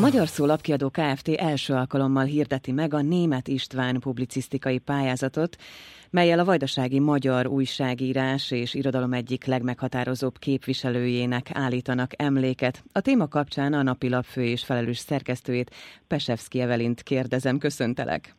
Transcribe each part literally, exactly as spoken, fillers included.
Magyar Szó Lapkiadó Kft. Első alkalommal hirdeti meg a Németh István publicisztikai pályázatot, mellyel a vajdasági magyar újságírás és irodalom egyik legmeghatározóbb képviselőjének állítanak emléket. A téma kapcsán a napilap fő és felelős szerkesztőjét, Pesevszky Evelint kérdezem. Köszöntelek!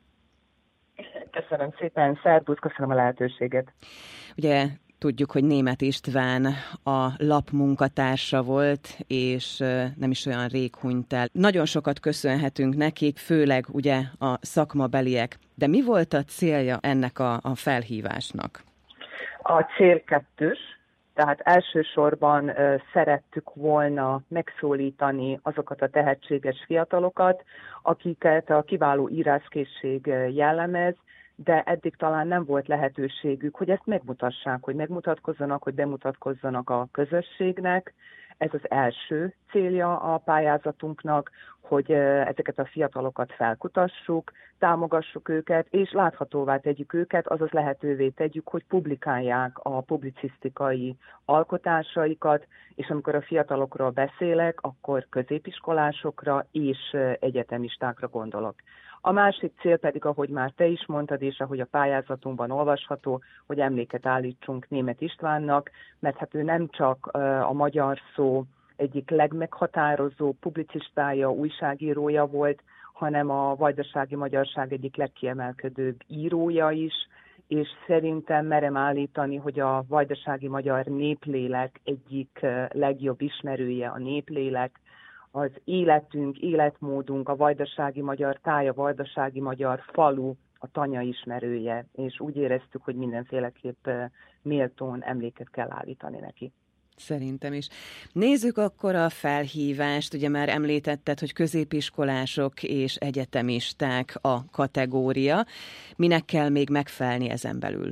Köszönöm szépen, szervusz, köszönöm a lehetőséget. Ugye tudjuk, hogy Németh István a lap munkatársa volt, és nem is olyan rég hunyt el. Nagyon sokat köszönhetünk nekik, főleg ugye a szakmabeliek. De mi volt a célja ennek a, a felhívásnak? A cél kettős, tehát elsősorban uh, szerettük volna megszólítani azokat a tehetséges fiatalokat, akiket a kiváló íráskészség jellemez, de eddig talán nem volt lehetőségük, hogy ezt megmutassák, hogy megmutatkozzanak, hogy bemutatkozzanak a közösségnek. Ez az első célja a pályázatunknak, hogy ezeket a fiatalokat felkutassuk, támogassuk őket, és láthatóvá tegyük őket, azaz lehetővé tegyük, hogy publikálják a publicisztikai alkotásaikat, és amikor a fiatalokról beszélek, akkor középiskolásokra és egyetemistákra gondolok. A másik cél pedig, ahogy már te is mondtad, és ahogy a pályázatunkban olvasható, hogy emléket állítsunk Németh Istvánnak, mert hát ő nem csak a Magyar Szó egyik legmeghatározó publicistája, újságírója volt, hanem a vajdasági magyarság egyik legkiemelkedőbb írója is, és szerintem merem állítani, hogy a vajdasági magyar néplélek egyik legjobb ismerője a néplélek, az életünk, életmódunk, a vajdasági magyar táj, a vajdasági magyar falu, a tanya ismerője, és úgy éreztük, hogy mindenféleképp méltón emléket kell állítani neki. Szerintem is. Nézzük akkor a felhívást. Ugye már említetted, hogy középiskolások és egyetemisták a kategória. Minek kell még megfelelni ezen belül?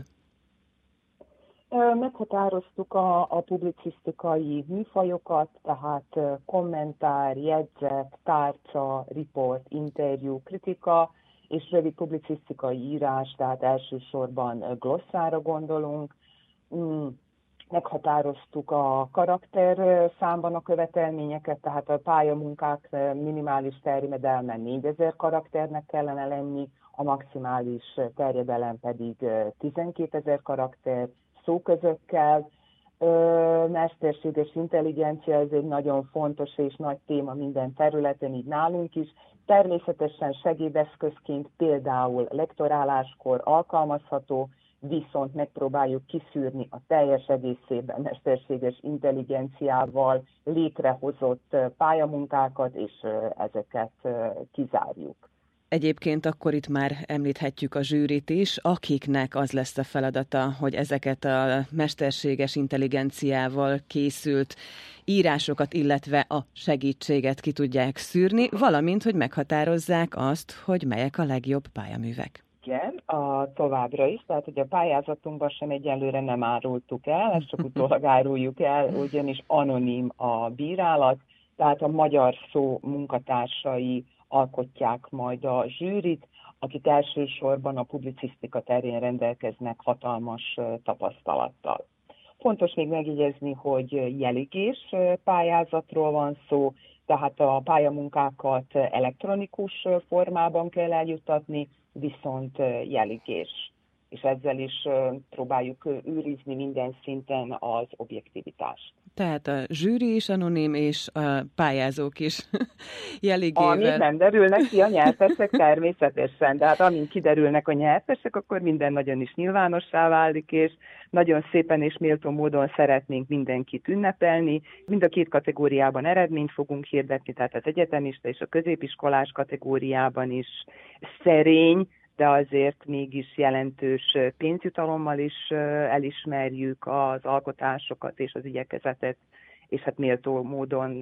Meghatároztuk a, a publicisztikai műfajokat, tehát kommentár, jegyzet, tárca, riport, interjú, kritika, és rövid publicisztikai írás, tehát elsősorban glosszára gondolunk. Meghatároztuk a karakter számban a követelményeket, tehát a pályamunkák minimális terjedelme négyezer karakternek kellene lenni, a maximális terjedelem pedig tizenkétezer karakter, szóközökkel. Mesterséges intelligencia, ez egy nagyon fontos és nagy téma minden területen, így nálunk is. Természetesen segédeszközként például lektoráláskor alkalmazható, viszont megpróbáljuk kiszűrni a teljes egészében mesterséges intelligenciával létrehozott pályamunkákat, és ezeket kizárjuk. Egyébként akkor itt már említhetjük a zsűrit is, akiknek az lesz a feladata, hogy ezeket a mesterséges intelligenciával készült írásokat, illetve a segítséget ki tudják szűrni, valamint, hogy meghatározzák azt, hogy melyek a legjobb pályaművek. Igen, a továbbra is, tehát hogy a pályázatunkban sem egyelőre nem árultuk el, ezt csak utólag áruljuk el, ugyanis anonim a bírálat, tehát a Magyar Szó munkatársai alkotják majd a zsűrit, akik elsősorban a publicisztika terén rendelkeznek hatalmas tapasztalattal. Fontos még megjegyezni, hogy jeligés pályázatról van szó, tehát a pályamunkákat elektronikus formában kell eljuttatni, viszont jeligés. És ezzel is próbáljuk őrizni minden szinten az objektivitást. Tehát a zsűri is anonim, és a pályázók is jeligével. Amíg nem derülnek ki a nyertesek, természetesen, de hát amint kiderülnek a nyertesek, akkor minden nagyon is nyilvánossá válik, és nagyon szépen és méltó módon szeretnénk mindenkit ünnepelni. Mind a két kategóriában eredményt fogunk hirdetni, tehát az egyetemista és a középiskolás kategóriában is szerény, de azért mégis jelentős pénzjutalommal is elismerjük az alkotásokat és az igyekezetet, és hát méltó módon